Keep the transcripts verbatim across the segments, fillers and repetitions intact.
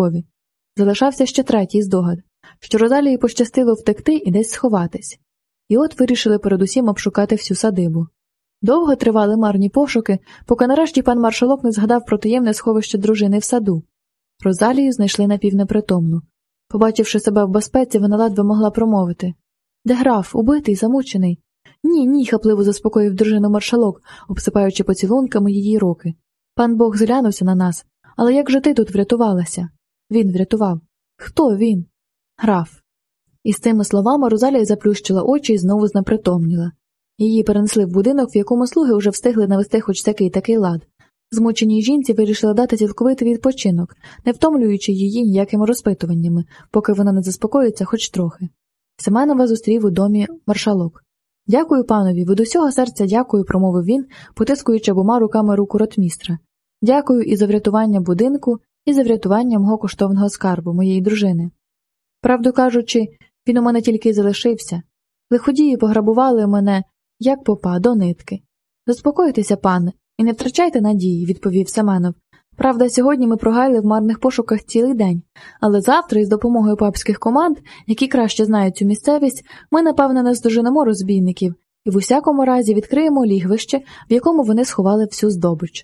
чоловікові. Залишався ще третій здогад, що Розалії пощастило втекти і десь сховатись. І от вирішили передусім обшукати всю садибу. Довго тривали марні пошуки, поки нарешті пан маршалок не згадав про таємне сховище дружини в саду. Розалію знайшли напівнепритомну. Побачивши себе в безпеці, вона ледве могла промовити: «Де граф? Убитий, замучений?» «Ні, ні», – хапливо заспокоїв дружину маршалок, обсипаючи поцілунками її руки. «Пан Бог зглянувся на нас. Але як же ти тут врятувалася?» «Він врятував». «Хто він?» «Граф». Із цими словами Розалія заплющила очі і знову знепритомніла. Її перенесли в будинок, в якому слуги вже встигли навести хоч такий-такий лад. Змученій жінці вирішили дати цілковитий відпочинок, не втомлюючи її ніякими розпитуваннями, поки вона не заспокоїться хоч трохи. Семенова зустрів у домі маршалок. «Дякую панові, від усього серця дякую», – промовив він, потискуючи обома руками руку ротмістра. «Дякую і за врятування будинку, і за врятування мого коштовного скарбу, моєї дружини. Правду кажучи, він у мене тільки й залишився. Лиходії пограбували мене, як попа, до нитки». «Заспокойтеся, пане, і не втрачайте надії», – відповів Семенов. «Правда, сьогодні ми прогаяли в марних пошуках цілий день, але завтра із допомогою папських команд, які краще знають цю місцевість, ми, напевне, наздоженемо розбійників і в усякому разі відкриємо лігвище, в якому вони сховали всю здобич».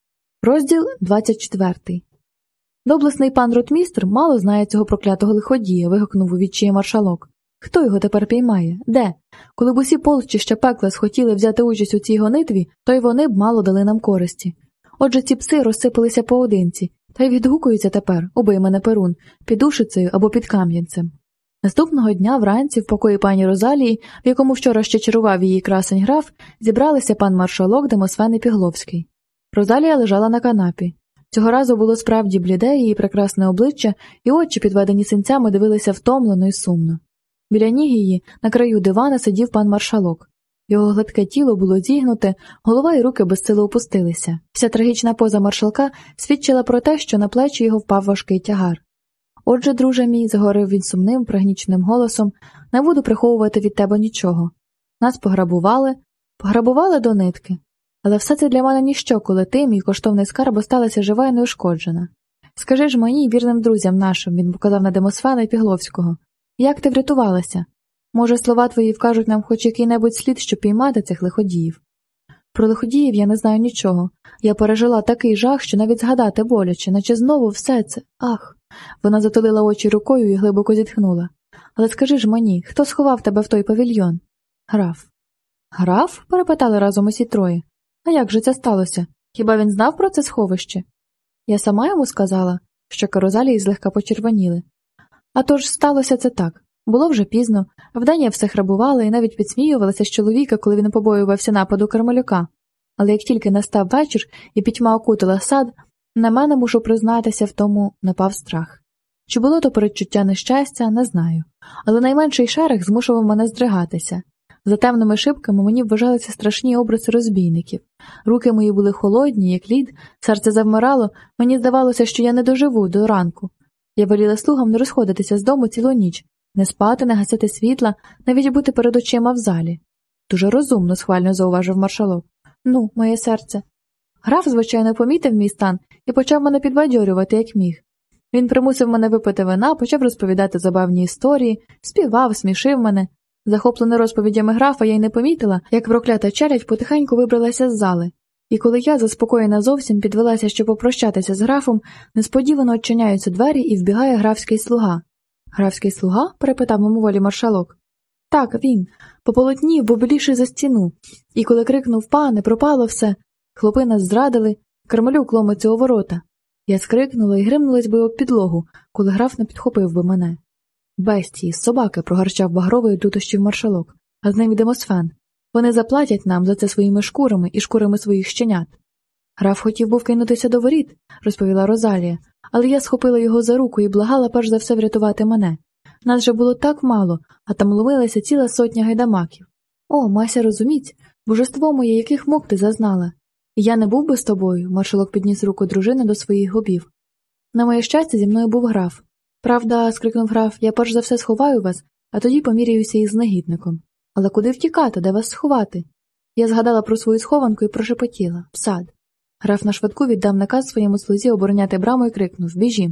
Розділ двадцять четвертий. «Доблесний пан ротмістр мало знає цього проклятого лиходія», – вигукнув у відчаї маршалок. «Хто його тепер піймає? Де? Коли б усі полчища пекла схотіли взяти участь у цій гонитві, то й вони б мало дали нам користі. Отже, ці пси розсипалися поодинці, та й відгукуються тепер, убий мене Перун, під Ушицею або під Кам'янцем». Наступного дня вранці в покої пані Розалії, в якому вчора ще чарував її красень граф, зібралися пан маршалок, Демосфен і Пігловський. Розалія лежала на канапі. Цього разу було справді бліде її прекрасне обличчя, і очі, підведені синцями, дивилися втомлено і сумно. Біля ніг її, на краю дивана, сидів пан маршалок. Його гладке тіло було зігнуте, голова і руки безсило опустилися. Вся трагічна поза маршалка свідчила про те, що на плечі його впав важкий тягар. «Отже, друже мій», – заговорив він сумним, прагнічним голосом, – «не буду приховувати від тебе нічого. Нас пограбували, пограбували до нитки. Але все це для мене ніщо, коли ти, мій коштовний скарб, осталася жива і неушкоджена. Скажи ж мені, вірним друзям нашим», – він показав на Демосфена і Пігловського, – «як ти врятувалася? Може, слова твої вкажуть нам хоч який-небудь слід, щоб піймати цих лиходіїв?» «Про лиходіїв я не знаю нічого. Я пережила такий жах, що навіть згадати боляче, наче знову все це. Ах!» Вона затулила очі рукою і глибоко зітхнула. «Але скажи ж мені, хто сховав тебе в той павільйон?» «Граф». «Граф?» – перепитали разом усі троє. «А як же це сталося? Хіба він знав про це сховище?» «Я сама йому сказала», – щоки Розалії злегка почервоніли. «А тож сталося це так. Було вже пізно, вдень я все грабувала і навіть підсміювалася з чоловіка, коли він побоювався нападу Кармелюка. Але як тільки настав вечір і пітьма окутала сад, на мене, мушу признатися, в тому напав страх. Чи було то передчуття нещастя, не знаю. Але найменший шерех змушував мене здригатися. За темними шибками мені вважалися страшні обриси розбійників. Руки мої були холодні, як лід, серце завмирало, мені здавалося, що я не доживу до ранку. Я веліла слугам не розходитися з дому цілу ніч, не спати, не гасити світла, навіть бути перед очима в залі. Дуже розумно, схвально зауважив маршалок. Ну, моє серце. Граф, звичайно, помітив мій стан і почав мене підбадьорювати, як міг. Він примусив мене випити вина, почав розповідати забавні історії, співав, смішив мене. Захоплена розповідями графа, я й не помітила, як проклята челядь потихеньку вибралася з зали. І коли я, заспокоєна зовсім, підвелася, щоб попрощатися з графом, несподівано відчиняються двері і вбігає графський слуга. «Графський слуга?» – перепитав мимоволі маршалок. «Так, він. Пополотнів, побіліший за стіну. І коли крикнув «Пане, пропало все!», хлопи нас зрадили, Кармелюк ломиться у ворота. Я скрикнула і гримнулась би об підлогу, коли граф не підхопив би мене. «Бестії, собаки!» – прогарчав багровий лютощів маршалок, а з ним і Демосфен. «Вони заплатять нам за це своїми шкурами і шкурами своїх щенят». «Граф хотів був кинутися до воріт», – розповіла Розалія, але я схопила його за руку і благала перш за все врятувати мене. Нас же було так мало, а там ловилася ціла сотня гайдамаків. О, Мася, розуміть, божество моє, яких мук ти зазнала. І я не був би з тобою, маршалок підніс руку дружини до своїх губів. На моє щастя, зі мною був граф. Правда, скрикнув граф, я перш за все сховаю вас, а тоді поміряюся із негідником. Але куди втікати, де вас сховати? Я згадала про свою схованку і прошепотіла. В сад. Граф на швидку віддав наказ своєму слузі обороняти браму і крикнув. Біжім.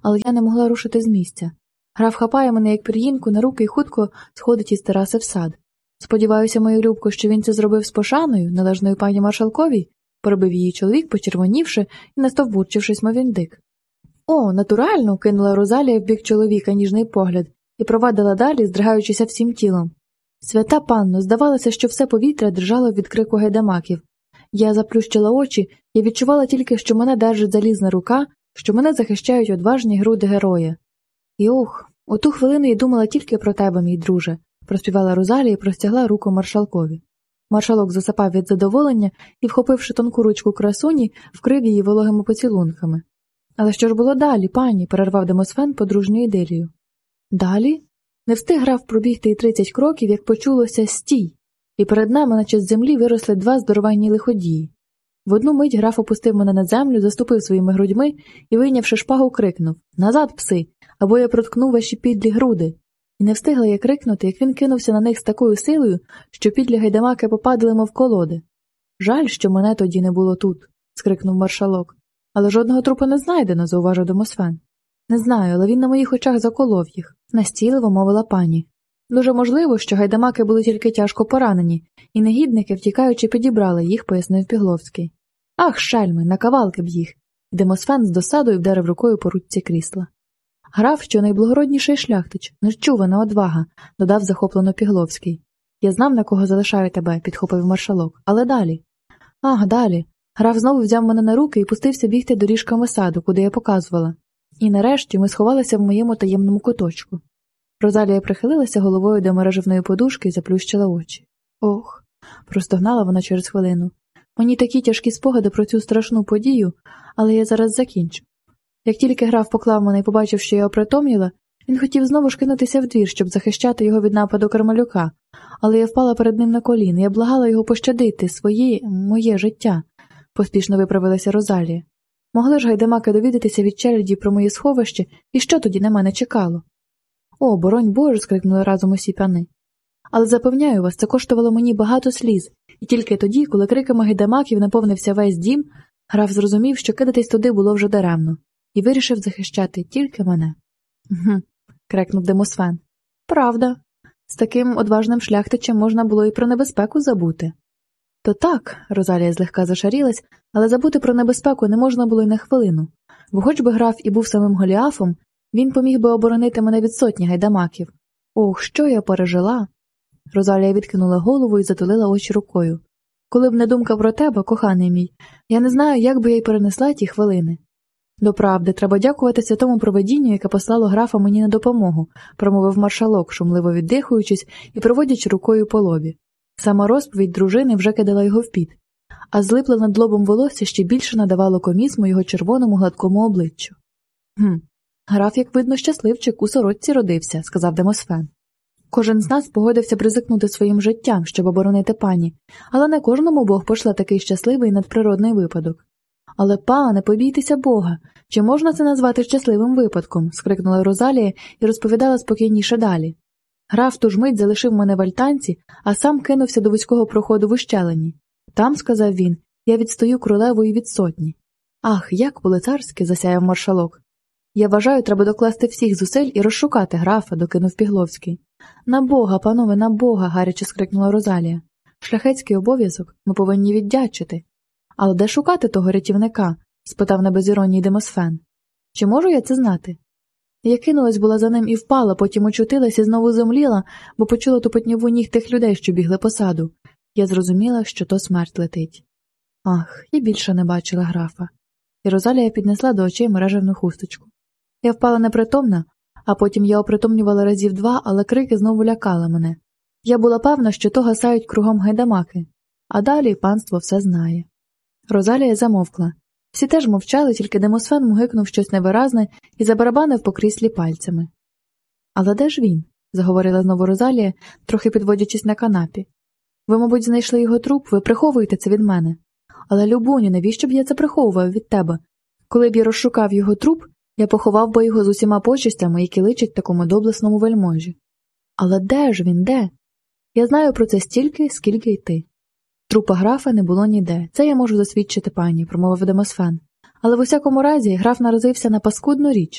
але я не могла рушити з місця. Граф хапає мене, як пір'їнку, на руки і хутко сходить із тераси в сад. Сподіваюся, мою любку, що він це зробив з пошаною, належною пані маршалковій, перебив її чоловік, почервонівши і настовбурчившись, мов індик. О, натурально, кинула Розалія в бік чоловіка ніжний погляд і провадила далі, здригаючися всім тілом. Свята панно, здавалося, що все повітря дрижало від крику гайдамаків. Я заплющила очі і відчувала тільки, що мене держить залізна рука, що мене захищають одважні груди героя. І ох, у ту хвилину я думала тільки про тебе, мій друже, проспівала Розалія і простягла руку маршалкові. Маршалок засапав від задоволення і, вхопивши тонку ручку красуні, вкрив її вологими поцілунками. Але що ж було далі, пані? Перервав Демосфен подружню ідилію. Далі? Не встиг граф пробігти і тридцять кроків, як почулося «стій», і перед нами, наче з землі, виросли два здоровенні лиходії. В одну мить граф опустив мене на землю, заступив своїми грудьми і, вийнявши шпагу, крикнув «Назад, пси! Або я проткну ваші підлі груди!» І не встигла я крикнути, як він кинувся на них з такою силою, що підлі гайдамаки попадали, мов колоди. «Жаль, що мене тоді не було тут», – скрикнув маршалок. «Але жодного трупа не знайдено», – зауважив Демосфен. «Не знаю, але він на моїх очах заколов їх», – настійливо мовила пані. «Дуже можливо, що гайдамаки були тільки тяжко поранені, і негідники, втікаючи, підібрали їх», – пояснив Пігловський. «Ах, шельми, на кавалки б їх!» – Демосфен з досадою вдарив рукою по ручці крісла. «Граф, що найблагородніший шляхтич, нечувана одвага», – додав захоплено Пігловський. «Я знав, на кого залишаю тебе», – підхопив маршалок. «Але далі?» «Ах, далі». Граф знову взяв мене на руки і пустився бігти доріжками саду, куди я показувала. І нарешті ми сховалися в моєму таємному куточку. Розалія прихилилася головою до мережевної подушки і заплющила очі. «Ох», – простогнала вона через хвилину. «Мені такі тяжкі спогади про цю страшну подію, але я зараз закінчу». Як тільки граф поклав мене і побачив, що я опритомніла, він хотів знову ж кинутися в двір, щоб захищати його від нападу Кармелюка, але я впала перед ним на коліна, я благала його пощадити своє, моє життя, поспішно виправилася Розалія. Могли ж гайдамаки довідатися від челяді про моє сховище, і що тоді на мене чекало? О, боронь Боже, скрикнули разом усі пани. Але запевняю вас, це коштувало мені багато сліз, і тільки тоді, коли криками гайдамаків наповнився весь дім, граф зрозумів, що кидатись туди було вже даремно, і вирішив захищати тільки мене. «Гм», – крикнув Демосфен. «Правда. З таким одважним шляхтичем можна було і про небезпеку забути». «То так», – Розалія злегка зашарілась, але забути про небезпеку не можна було й на хвилину, бо хоч би граф і був самим Голіафом, він поміг би оборонити мене від сотні гайдамаків. Ох, що я пережила! Розалія відкинула голову і затулила очі рукою. «Коли б не думка про тебе, коханий мій, я не знаю, як би я й перенесла ті хвилини». «Доправди, треба дякувати святому провидінню, яке послало графа мені на допомогу», – промовив маршалок, шумливо віддихуючись і проводячи рукою по лобі. Сама розповідь дружини вже кидала його в піт, а злипле над лобом волосся ще більше надавало комізму його червоному гладкому обличчю. «Гм, граф, як видно, щасливчик, у сорочці родився», – сказав Демосфен. «Кожен з нас погодився б ризикнути своїм життям, щоб оборонити пані, але не кожному Бог пошле такий щасливий надприродний випадок». «Але, пане, побійтеся Бога! Чи можна це назвати щасливим випадком?» – скрикнула Розалія і розповідала спокійніше далі. Граф ту ж мить залишив мене в альтанці, а сам кинувся до вузького проходу в ущелині. «Там, – сказав він, – я відстою королевою від сотні». «Ах, як по-лицарськи!» – засяяв маршалок. «Я вважаю, треба докласти всіх зусиль і розшукати графа», – докинув Пігловський. «На Бога, панове, на Бога!» – гаряче скрикнула Розалія. «Шляхетський обов'язок, ми повинні віддячити». «Але де шукати того рятівника?» – спитав не без іронії Демосфен. «Чи можу я це знати?» Я кинулась була за ним і впала, потім очутилась і знову зомліла, бо почула тупотняву ніг тих людей, що бігли по саду. Я зрозуміла, що то смерть летить. Ах, я більше не бачила графа. І Розалія піднесла до очей мережевну хусточку. Я впала непритомна, а потім я опритомнювала разів два, але крики знову лякали мене. Я була певна, що то гасають кругом гайдамаки, а далі панство все знає. Розалія замовкла. Всі теж мовчали, тільки Демосфен мугикнув щось невиразне і забарабанив по кріслі пальцями. «Але де ж він?» – заговорила знову Розалія, трохи підводячись на канапі. «Ви, мабуть, знайшли його труп, ви приховуєте це від мене. Але, любуню, навіщо б я це приховував від тебе? Коли б я розшукав його труп, я поховав би його з усіма почестями, які личать такому доблесному вельможі. Але де ж він, де? Я знаю про це стільки, скільки й ти». «Трупа графа не було ніде, це я можу засвідчити, пані», – промовив Демосфен. «Але в усякому разі граф наразився на паскудну річ.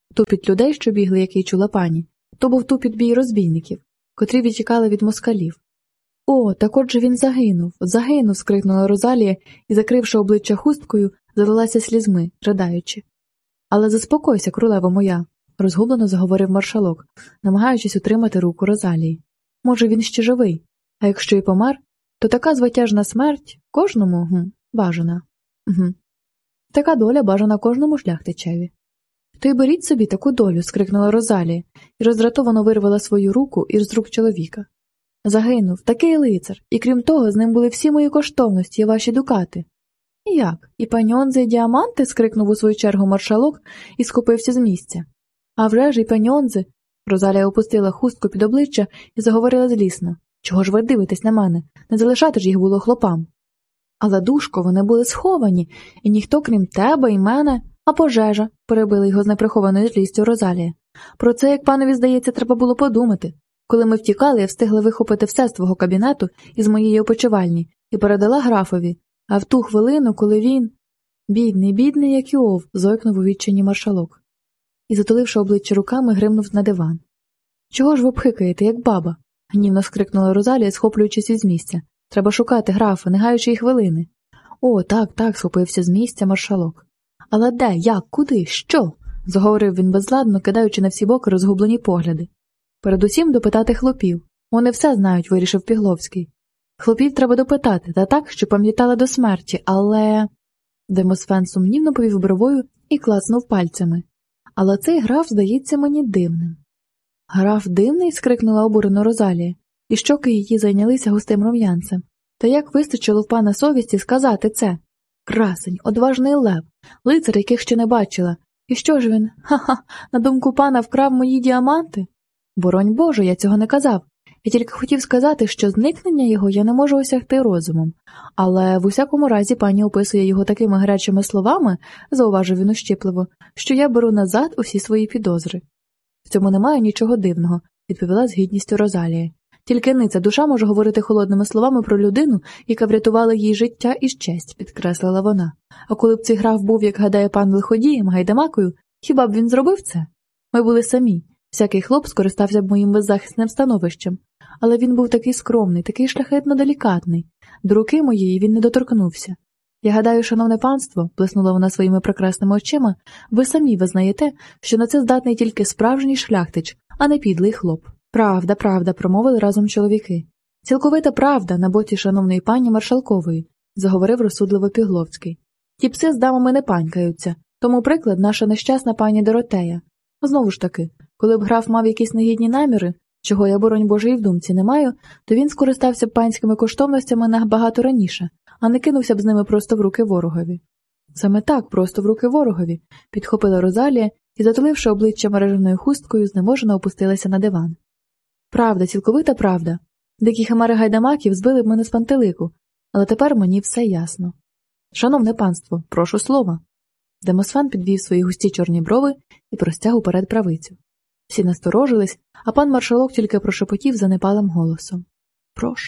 Тупіт людей, що бігли, як і чула пані, то був тупіт бій розбійників, котрі відтікали від москалів. «О, так отже він загинув, загинув!» – скрикнула Розалія і, закривши обличчя хусткою, залилася слізьми, ridaючи. «Але заспокойся, королево моя!» – розгублено заговорив маршалок, намагаючись утримати руку Розалії. «Може, він ще живий, а якщо й помер, то така звитяжна смерть кожному гм, бажана. Гм. Така доля бажана кожному шляхтичеві». «То й беріть собі таку долю!» – скрикнула Розалія і роздратовано вирвала свою руку із рук чоловіка. «Загинув, такий лицар, і крім того, з ним були всі мої коштовності і ваші дукати». «Як? І паньонзи, і діаманти?» – скрикнув у свою чергу маршалок і схопився з місця. «А вже ж і паньонзи!» Розалія опустила хустку під обличчя і заговорила злісно. «Чого ж ви дивитесь на мене? Не залишати ж їх було хлопам». «Але, душко, вони були сховані, і ніхто, крім тебе і мене...» «А пожежа!» – перебила його з неприхованою злістю Розалія. «Про це, як панові здається, треба було подумати. Коли ми втікали, я встигла вихопити все з твого кабінету із моєї опочивальні і передала графові, а в ту хвилину, коли він...» «Бідний, бідний, як Іов!» – зойкнув у відчаї маршалок. І, затуливши обличчя руками, гримнув на диван. «Чого ж ви пхикаєте, як баба?» – гнівно скрикнула Розалія, схоплюючись із місця. «Треба шукати графа, не гаючи й хвилини». «О, так, так», – схопився з місця маршалок. «Але де, як, куди, що?» – заговорив він безладно, кидаючи на всі боки розгублені погляди. «Передусім допитати хлопів. Вони все знають», – вирішив Пігловський. «Хлопів треба допитати, та так, що пам'ятали до смерті, але...» Демосфен сумнівно повів бровою і клацнув пальцями. «Але цей граф здається мені дивним». «Граф дивний?» – скрикнула обурено Розалія, і щоки її зайнялися густим рум'янцем. Та як вистачило в пана совісті сказати це? Красень, одважний лев, лицар, яких ще не бачила. І що ж він, ха-ха, на думку пана, вкрав мої діаманти? Боронь Боже, я цього не казав. Я тільки хотів сказати, що зникнення його я не можу осягти розумом. Але в усякому разі пані описує його такими гарячими словами, зауважив він ущипливо, що я беру назад усі свої підозри. В цьому немає нічого дивного, відповіла з гідністю Розалія. Тільки ниця душа може говорити холодними словами про людину, яка врятувала їй життя і честь, підкреслила вона. А коли б цей граф був, як гадає пан лиходієм, гайдамакою, хіба б він зробив це? Ми були самі. Всякий хлоп скористався б моїм беззахисним становищем. Але він був такий скромний, такий шляхетно-делікатний. До руки моєї він не доторкнувся. Я гадаю, шановне панство, блиснула вона своїми прекрасними очима, ви самі визнаєте, що на це здатний тільки справжній шляхтич, а не підлий хлоп. Правда, правда, промовили разом чоловіки. Цілковита правда на боці шановної пані Маршалкової, заговорив розсудливо Пігловський. Ті пси з дамами не панькаються, тому приклад наша нещасна пані Доротея. Знову ж таки, коли б граф мав якісь негідні наміри, чого я, боронь Боже, і в думці не маю, то він скористався б панськими коштовностями набагато раніше, а не кинувся б з ними просто в руки ворогові. Саме так, просто в руки ворогові, підхопила Розалія і, затуливши обличчя мереженою хусткою, знеможено опустилася на диван. Правда, цілковита правда. Дикі химери гайдамаків збили б мене з пантелику, але тепер мені все ясно. Шановне панство, прошу слова. Демосфен підвів свої густі чорні брови і простяг уперед правицю. Всі насторожились, а пан маршалок тільки прошепотів занепалим голосом. Прошу.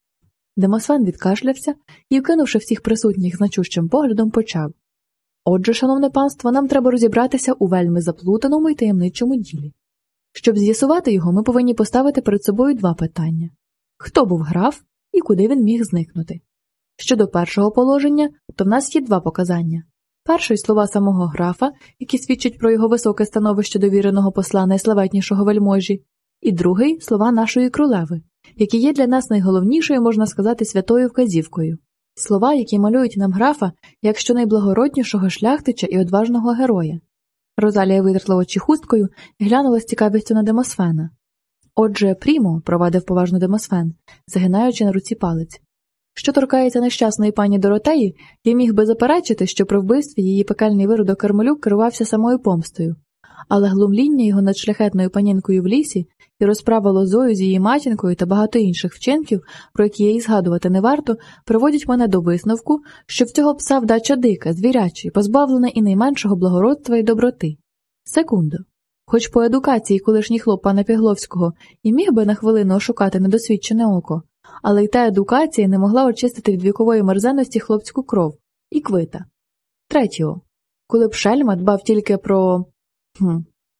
Демосфен відкашлявся і, вкинувши всіх присутніх значущим поглядом, почав. Отже, шановне панство, нам треба розібратися у вельми заплутаному і таємничому ділі. Щоб з'ясувати його, ми повинні поставити перед собою два питання. Хто був граф і куди він міг зникнути? Щодо першого положення, то в нас є два показання. Перший – слова самого графа, які свідчать про його високе становище довіреного посла найславетнішого вельможі, і другий – слова нашої королеви, які є для нас найголовнішою, можна сказати, святою вказівкою. Слова, які малюють нам графа як щонайблагороднішого шляхтича і одважного героя. Розалія витерла очі хусткою і глянула з цікавістю на Демосфена. «Отже, прімо», – провадив поважно Демосфен, загинаючи на руці палець. Що торкається нещасної пані Доротеї, я міг би заперечити, що при вбивстві її пекельний виродок Кармелюк керувався самою помстою. Але глумління його над шляхетною панінкою в лісі і розправа лозою з її матінкою та багато інших вчинків, про які я і згадувати не варто, приводять мене до висновку, що в цього пса вдача дика, звіряча, позбавлена і найменшого благородства і доброти. Секунду. Хоч по едукації колишній хлоп пана Пігловського і міг би на хвилину ошукати недосвідчене око, але й та едукація не могла очистити від вікової мерзенності хлопську кров. І квита. Третього. Коли б шельма дбав тільки про... Хм.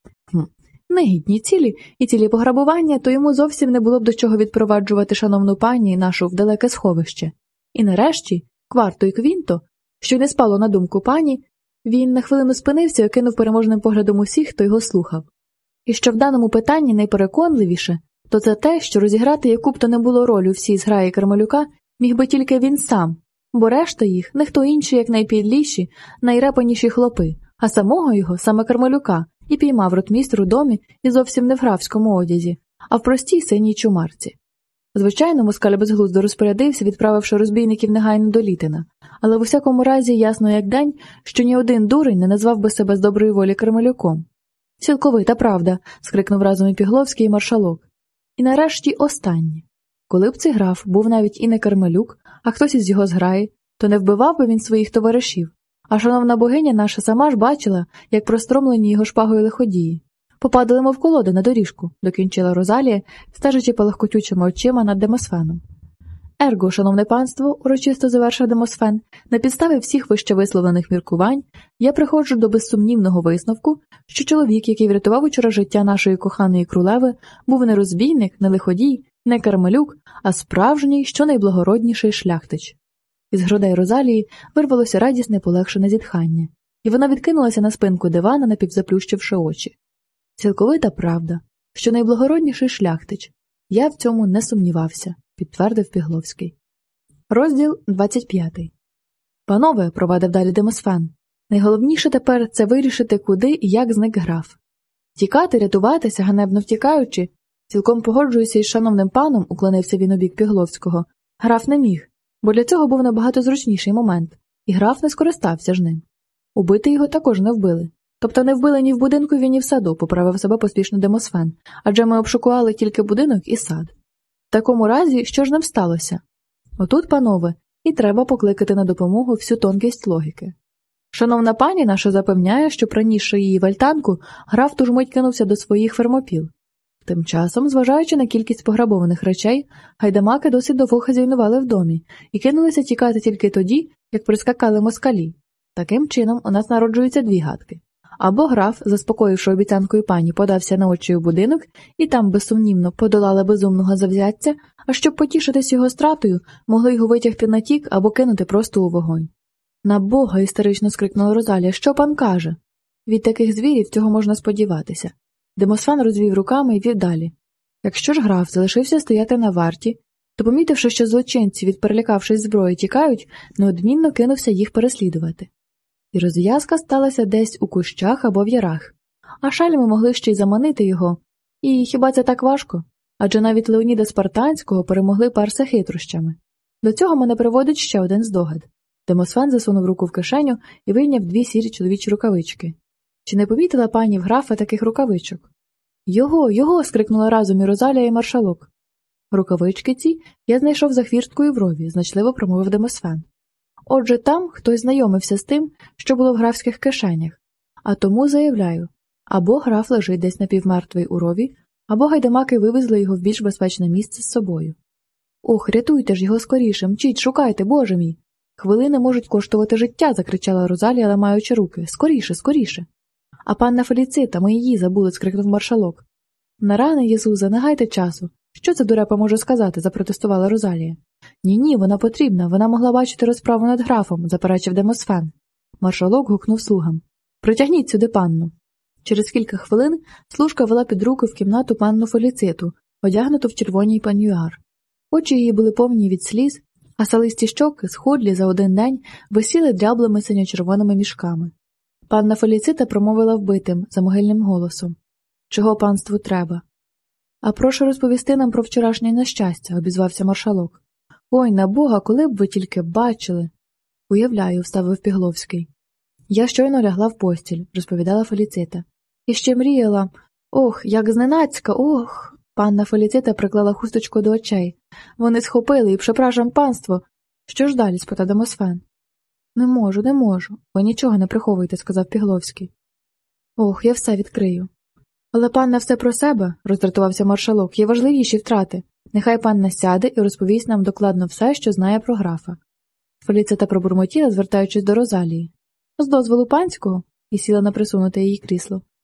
негідні цілі і цілі пограбування, то йому зовсім не було б до чого відпроваджувати шановну пані нашу в далеке сховище. І нарешті, кварто й квінто, що й не спало на думку пані, він на хвилину спинився і окинув переможним поглядом усіх, хто його слухав. І що в даному питанні найпереконливіше, то це те, що розіграти яку б то не було роль у всій зграї Кармелюка міг би тільки він сам, бо решта їх не хто інший, як найпідліші, найрепаніші хлопи, а самого його, саме Кармелюка, і піймав ротмістр у домі і зовсім не в графському одязі, а в простій синій чумарці. Звичайно, москаль безглуздо розпорядився, відправивши розбійників негайно до Літина, але в усякому разі ясно як день, що ні один дурень не назвав би себе з доброї волі Кармелюком. «Цілковита правда», – скрикнув разом і Пігловський, і маршалок. І нарешті останнє. Коли б цей граф був навіть і не Кармелюк, а хтось із його зграї, то не вбивав би він своїх товаришів, а шановна богиня наша сама ж бачила, як простромлені його шпагою лиходії. Попадали, мов колоди на доріжку, докінчила Розалія, стежачи палахкотючими очима над Демосфеном. Ерго, шановне панство, урочисто завершив Демосфен, на підставі всіх вище висловлених міркувань, я приходжу до безсумнівного висновку, що чоловік, який врятував учора життя нашої коханої королеви, був не розбійник, не лиходій, не Кармелюк, а справжній, що найблагородніший шляхтич. Із грудей Розалії вирвалося радісне полегшене зітхання, і вона відкинулася на спинку дивана, напівзаплющивши очі. Цілковита правда, що найблагородніший шляхтич. Я в цьому не сумнівався, підтвердив Пігловський. Розділ двадцять п'ятий. Панове, провадив далі Демосфен, найголовніше тепер це вирішити, куди і як зник граф. Тікати, рятуватися, ганебно втікаючи, цілком погоджуюся із шановним паном, уклонився він у бік Пігловського, граф не міг, бо для цього був набагато зручніший момент, і граф не скористався ж ним. Убити його також не вбили. Тобто не вбили ні в будинку, ні в саду, поправив себе поспішно Демосфен, адже ми обшукували тільки будинок і сад. В такому разі, що ж нам сталося? Отут, панове, і треба покликати на допомогу всю тонкість логіки. Шановна пані наша запевняє, що, пронісши її в альтанку, граф ту ж мить кинувся до своїх фермопіл. Тим часом, зважаючи на кількість пограбованих речей, гайдамаки досить довго хазяйнували в домі і кинулися тікати тільки тоді, як прискакали москалі. Таким чином, у нас народжуються дві гадки. Або граф, заспокоївши обіцянкою пані, подався на очі у будинок і там, безсумнівно, подолали безумного завзяття, а щоб потішитись його стратою, могли його витягти на тік або кинути просто у вогонь. «На Бога!» – істерично скрикнула Розалія. «Що пан каже?» Від таких звірів цього можна сподіватися. Демосфен розвів руками і вів далі. Якщо ж граф залишився стояти на варті, то, помітивши, що злочинці, відперелякавшись зброї, тікають, неодмінно кинувся їх переслідувати. І розв'язка сталася десь у кущах або в ярах. А шальми могли ще й заманити його. І хіба це так важко? Адже навіть Леоніда Спартанського перемогли перси хитрощами. До цього мене приводить ще один здогад. Демосфен засунув руку в кишеню і вийняв дві сірі чоловічі рукавички. Чи не помітила пані в графа таких рукавичок? «Його, його!» – скрикнула разом і Розалія, і маршалок. «Рукавички ці я знайшов за хвірткою в рові», – значливо промовив Демосфен. Отже, там хтось знайомився з тим, що було в графських кишенях, а тому заявляю, або граф лежить десь напівмертвий у рові, або гайдамаки вивезли його в більш безпечне місце з собою. «Ох, рятуйте ж його скоріше, мчіть, шукайте, боже мій!» «Хвилини можуть коштувати життя», – закричала Розалія, ламаючи руки. «Скоріше, скоріше!» «А панна Феліцита, ми її забули», – скрикнув маршалок. «На рани, Єзуза, не гайте часу. Що це дурепа може сказати?» – запротестувала Розалія. «Ні-ні, вона потрібна, вона могла бачити розправу над графом», – заперечив Демосфен. Маршалок гукнув слугам. «Притягніть сюди панну». Через кілька хвилин служка вела під руку в кімнату панну Феліциту, одягнуту в червоній пеньюар. Очі її були повні від сліз, а салисті щоки, схудлі за один день, висіли дряблими синьо-червоними мішками. Панна Феліцита промовила вбитим, замогильним голосом. «Чого панству треба?» «А прошу розповісти нам про вчорашнє нещастя», – обізвався маршалок. «Ой, на Бога, коли б ви тільки бачили!» «Уявляю», – вставив Пігловський. «Я щойно лягла в постіль», – розповідала Феліцита. «І ще мріяла. Ох, як зненацька, ох!» Панна Феліцита приклала хусточку до очей. «Вони схопили і пшепражам панство. Що ж далі?» – спитав Демосфен. «Не можу, не можу. Ви нічого не приховуйте», – сказав Пігловський. «Ох, я все відкрию». «Але панна все про себе», – роздратувався маршалок, – «є важливіші втрати. Нехай панна сяде і розповість нам докладно все, що знає про графа». Феліцита пробурмотіла, звертаючись до Розалії. «З дозволу панського?» – і сіла на присунуте її крісло.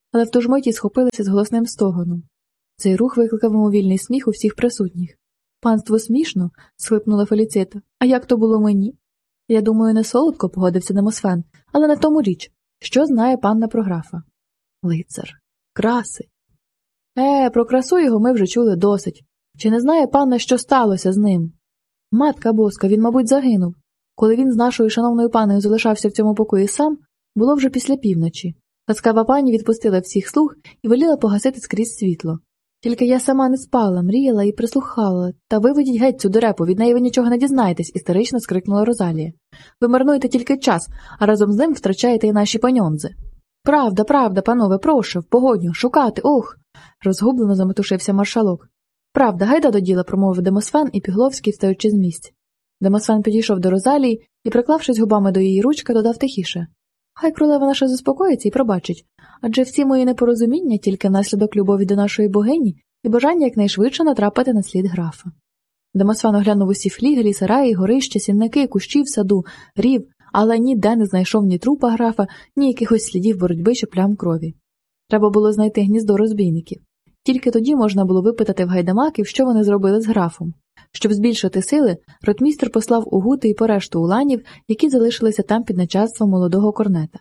але в ту ж миті схопилися з голосним стогоном. Цей рух викликав мимовільний сміх у всіх присутніх. «Панство смішно?» – схлипнула Феліцита. «А як то було мені?» «Я думаю, не солодко», – погодився Демосфен, «але не тому річ. Що знає панна про графа?» «Лицар. Краси». «Е, про красу його ми вже чули досить. Чи не знає панна, що сталося з ним?» «Матка боска, він, мабуть, загинув. Коли він з нашою шановною паною залишався в цьому покої сам, було вже після півночі. Ласкава пані відпустила всіх слуг і веліла погасити скрізь світло. Тільки я сама не спала, мріяла і прислухала. Та виведіть геть цю дурепу, від неї ви нічого не дізнаєтесь», – істерично скрикнула Розалія. «Ви марнуєте тільки час, а разом з ним втрачаєте і наші паньонзи». «Правда, правда, панове, прошу, в погодню, шукати, ох!» – розгублено заметушився маршалок. «Правда, гайда до діла», – промовив Демосфен і Пігловський, встаючи з місць. Демосфен підійшов до Розалії і, приклавшись губами до її ручки, додав тихіше: «Хай королева наша заспокоїться і пробачить, адже всі мої непорозуміння тільки внаслідок любові до нашої богині і бажання якнайшвидше натрапити на слід графа». Демосфен оглянув усі флігелі, сараї, горища, сінники, кущі в саду, рів, але ніде не знайшов ні трупа графа, ні якихось слідів боротьби чи плям крові. Треба було знайти гніздо розбійників. Тільки тоді можна було випитати в гайдамаків, що вони зробили з графом. Щоб збільшити сили, ротмістр послав у гути і по решту уланів, які залишилися там під начальством молодого корнета.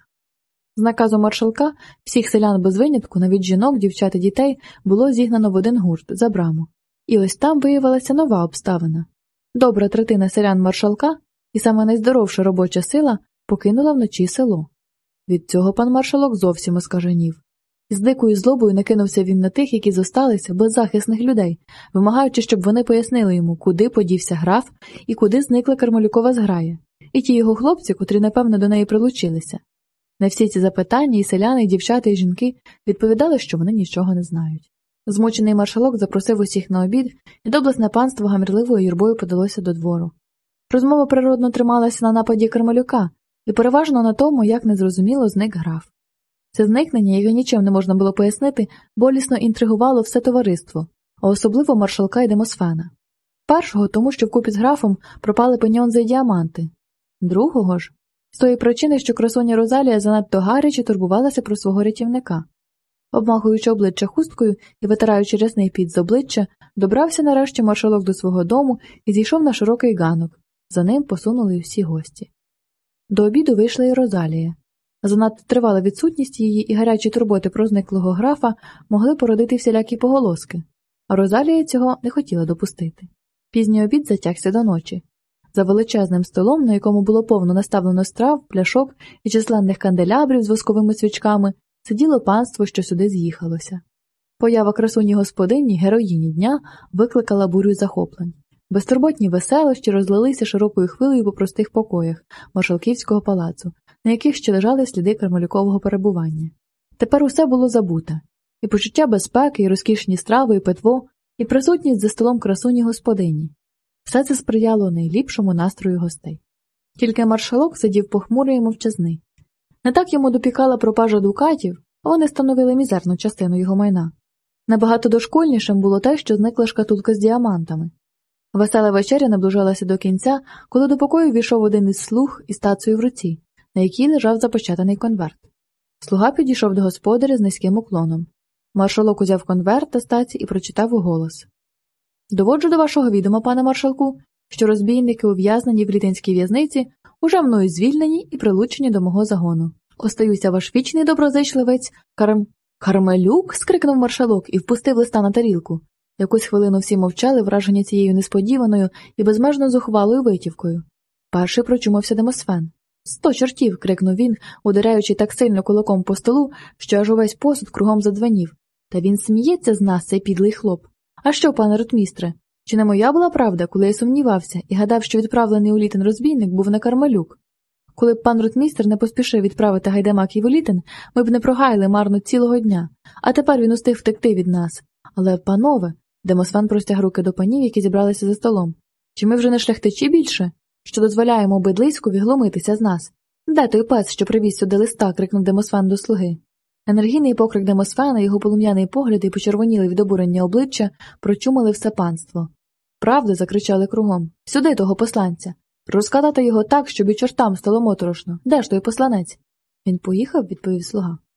З наказу маршалка всіх селян без винятку, навіть жінок, дівчат і дітей, було зігнано в один гурт за браму. І ось там виявилася нова обставина. Добра третина селян маршалка, і саме найздоровша робоча сила, покинула вночі село. Від цього пан маршалок зовсім оскаженів. З дикою злобою накинувся він на тих, які зосталися, беззахисних людей, вимагаючи, щоб вони пояснили йому, куди подівся граф і куди зникла Кармелюкова зграя, і ті його хлопці, котрі, напевно, до неї прилучилися. На всі ці запитання і селяни, і дівчата, і жінки відповідали, що вони нічого не знають. Змучений маршалок запросив усіх на обід, і доблесне панство гамірливою юрбою подалося до двору. Розмова природно трималася на нападі Кармелюка, і переважно на тому, як незрозуміло зник граф. Це зникнення, яке нічим не можна було пояснити, болісно інтригувало все товариство, а особливо маршалка і Демосфена. Першого, тому що вкупі з графом пропали пеньонзи й діаманти. Другого ж, з тої причини, що красуня Розалія занадто гаряче турбувалася про свого рятівника. Обмахуючи обличчя хусткою і витираючи рясний піт з обличчя, добрався нарешті маршалок до свого дому і зійшов на широкий ганок. За ним посунули й всі гості. До обіду вийшла і Розалія. Занадто тривала відсутність її і гарячі турботи про зниклого графа могли породити всілякі поголоски, а Розалія цього не хотіла допустити. Пізній обід затягся до ночі. За величезним столом, на якому було повно наставлено страв, пляшок і численних канделябрів з восковими свічками, сиділо панство, що сюди з'їхалося. Поява красуні господині, героїні дня, викликала бурю захоплень. Безтурботні веселощі розлилися широкою хвилею по простих покоях маршалківського палацу, на яких ще лежали сліди кармелюкового перебування. Тепер усе було забуте. І почуття безпеки, і розкішні страви, і питво, і присутність за столом красуні господині. Все це сприяло найліпшому настрою гостей. Тільки маршалок сидів похмурий і мовчазний. Не так йому допікала пропажа дукатів, а вони становили мізерну частину його майна. Набагато дошкульнішим було те, що зникла шкатулка з діамантами. Весела вечеря наближалася до кінця, коли до покою війшов один із слуг із тацею в руці, на якій лежав запечатаний конверт. Слуга підійшов до господаря з низьким уклоном. Маршалок узяв конверт та стаці і прочитав уголос. «Доводжу до вашого відома, пане маршалку, що розбійники, ув'язнені в літинській в'язниці, уже мною звільнені і прилучені до мого загону. Остаюся ваш вічний доброзичливець Карм... Кармелюк?» – скрикнув маршалок і впустив листа на тарілку. Якусь хвилину всі мовчали, вражені цією несподіваною і безмежно зухвалою витівкою. Перший прочумався Демосфен. «Сто чортів!» – крикнув він, ударяючи так сильно кулаком по столу, що аж увесь посуд кругом задзвенів. «Та він сміється з нас, цей підлий хлоп! А що, пане ротмістре, чи не моя була правда, коли я сумнівався і гадав, що відправлений у Літин розбійник був не Кармелюк? Коли б пан ротмістр не поспішив відправити гайдамаків у Літин, ми б не прогаяли марно цілого дня, а тепер він устиг втекти від нас. Але, панове...» Демосфен простяг руки до панів, які зібралися за столом. «Чи ми вже не шляхтичі більше, що дозволяємо бидлиськові глумитися з нас? Де той пес, що привіз сюди листа?» – крикнув Демосфен до слуги. Енергійний покрик Демосфена, його полум'яний погляд і почервоніли від обурення обличчя прочумали все панство. «Правда!» – закричали кругом. «Сюди того посланця! Розкатати його так, щоб і чортам стало моторошно! Де ж той посланець?» «Він поїхав?» – відповів слуга.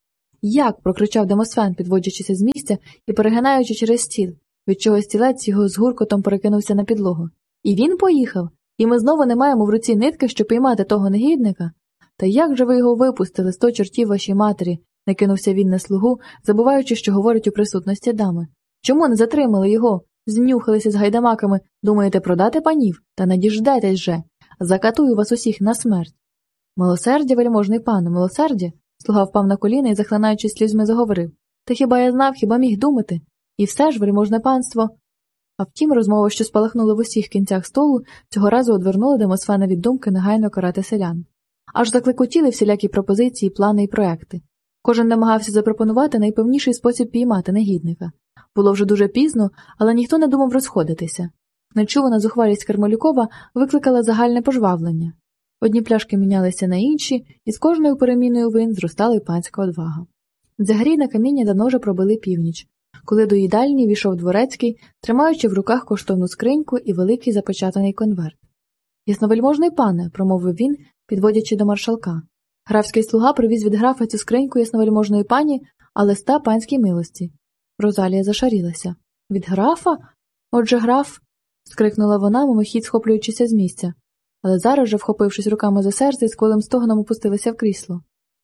Як? Прокричав Демосфен, підводячися з місця і перегинаючи через стіл, від чого стілець його з гуркотом перекинувся на підлогу. І він поїхав? І ми знову не маємо в руці нитки, щоб піймати того негідника? Та як же ви його випустили, сто чортів вашій матері? Накинувся він на слугу, забуваючи, що говорить у присутності дами. Чому не затримали його? Знюхалися з гайдамаками. Думаєте продати панів? Та не діждетесь же. Закатую вас усіх на смерть. Милосердя, вельможний пане, милосердя? Слуга впав на коліна і, захлинаючись слізьми, заговорив. Та хіба я знав, хіба міг думати? І все ж, вельможне панство. А втім, розмова, що спалахнула в усіх кінцях столу, цього разу одвернула Демосфена від думки негайно карати селян. Аж заклекотіли всілякі пропозиції, плани і проекти. Кожен намагався запропонувати найпевніший спосіб піймати негідника. Було вже дуже пізно, але ніхто не думав розходитися. Нечувана зухвалість Кармелюкова викликала загальне пожвавлення. Одні пляшки мінялися на інші, і з кожною переміною вин зростала й панська одвага. Загрійне каміння давно вже пробили північ, коли до їдальні війшов дворецький, тримаючи в руках коштовну скриньку і великий запечатаний конверт. «Ясновельможний пане», – промовив він, підводячи до маршалка. Графський слуга привіз від графа цю скриньку ясновельможної пані, а листа панській милості. Розалія зашарілася. «Від графа? Отже, граф?» – скрикнула вона, мимохідь схоплюючися з місця. Але зараз же, вхопившись руками за серце, з кволим стогоном опустилася в крісло.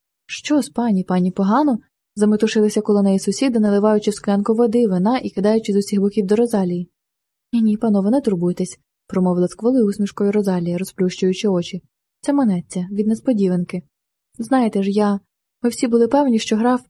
«Що з пані? Пані погано?» – заметушилися коло неї сусіди, наливаючи в склянку води, вина і кидаючи з усіх боків до Розалії. «Ні-ні, панове, не турбуйтесь», – промовила з кволою усмішкою Розалія, розплющуючи очі. «Це манеться, від несподіванки. Знаєте ж, я... Ми всі були певні, що граф...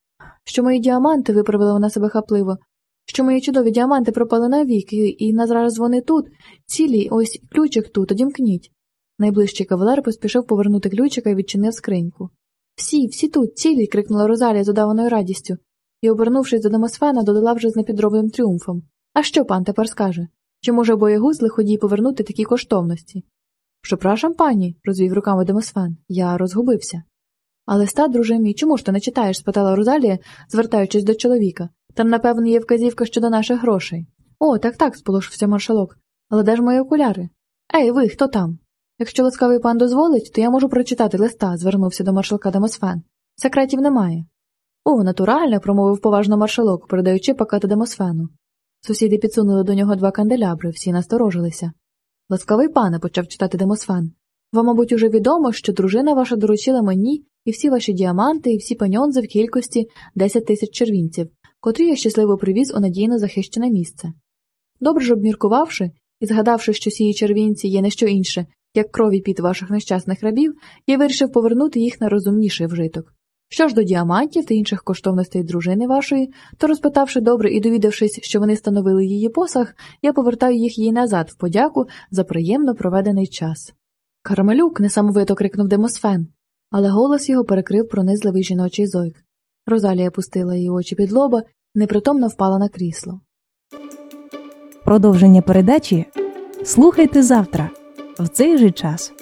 Що мої діаманти, виправила вона себе хапливо, що мої чудові діаманти пропали навіки, і на зараз вони тут, цілі, ось ключик тут, одімкніть». Найближчий кавалер поспішив повернути ключика і відчинив скриньку. «Всі, всі тут, цілі!» – крикнула Розалія з удаваною радістю, і, обернувшись до Демосфена, додала вже з непідробним тріумфом. «А що пан тепер скаже? Чи може боягуз лиходій повернути такі коштовності?» «Прzepraszam, пані», – розвів руками Демосфен, – «я розгубився». «А листа, друже мій, чому ж ти не читаєш?» – спитала Розалія, звертаючись до чоловіка. «Там, напевно, є вказівка щодо наших грошей». «О, так-так», – сполошився маршалок. «Але де ж мої окуляри?» «Ей, ви, хто там?» «Якщо ласкавий пан дозволить, то я можу прочитати листа», – звернувся до маршалка Демосфен. «Секретів немає». «О, натурально», – промовив поважно маршалок, передаючи пакети Демосфену. Сусіди підсунули до нього два канделябри, всі насторожилися. «Ласкавий пане», – почав читати Демосфен, – «вам, мабуть, уже відомо, що дружина ваша доручила мені і всі ваші діаманти, і всі паньонзи в кількості десять тисяч червінців, котрі я щасливо привіз у надійно захищене місце. Добре ж обміркувавши і згадавши, що сії червінці є не що інше, як крові під ваших нещасних рабів, я вирішив повернути їх на розумніший вжиток. Що ж до діамантів та інших коштовностей дружини вашої, то, розпитавши добре і довідавшись, що вони становили її посаг, я повертаю їх їй назад в подяку за приємно проведений час». «Кармелюк!» – несамовито крикнув Демосфен, але голос його перекрив пронизливий жіночий зойк. Розалія пустила її очі під лоба і непритомно впала на крісло. Продовження передачі слухайте завтра, в цей же час.